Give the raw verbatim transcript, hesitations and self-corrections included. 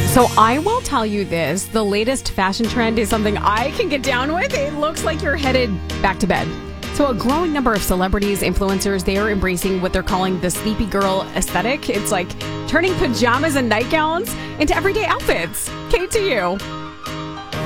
So I will tell you this, the latest fashion trend is something I can get down with. It looks like you're headed back to bed. So a growing number of celebrities, influencers, they are embracing what they're calling the sleepy girl aesthetic. It's like turning pajamas and nightgowns into everyday outfits. Kate to you.